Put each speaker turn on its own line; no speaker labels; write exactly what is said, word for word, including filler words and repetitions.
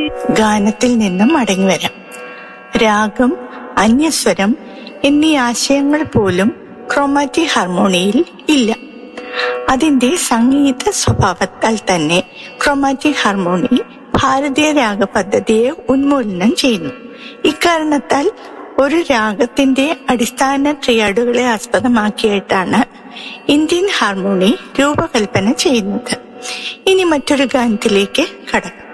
ഗാനത്തിൽ നിന്നും മടങ്ങിവരാം. രാഗം, അന്യസ്വരം എന്നീ ആശയങ്ങൾ പോലും ക്രോമാറ്റിക് ഹാർമോണിയിൽ ഇല്ല. അതിന്റെ സംഗീത സ്വഭാവത്താൽ തന്നെ ക്രോമാറ്റിക് ഹാർമോണി ഭാരതീയ രാഗ പദ്ധതിയെ ഉന്മൂലനം ചെയ്യുന്നു. ഇക്കാരണത്താൽ ഒരു രാഗത്തിന്റെ അടിസ്ഥാന ട്രിയാഡുകളെ ആസ്പദമാക്കിയിട്ടാണ് ഇന്ത്യൻ ഹാർമോണി രൂപകൽപ്പന ചെയ്യുന്നത്. ഇനി മറ്റൊരു ഗാനത്തിലേക്ക് കടക്കാം.